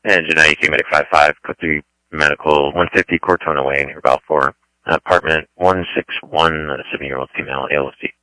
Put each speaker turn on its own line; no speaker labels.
And Janai, Medic 55, Code 3 Medical, 150 Cortona Way near Balfour. Apartment 161, a 7-year-old female, ALC.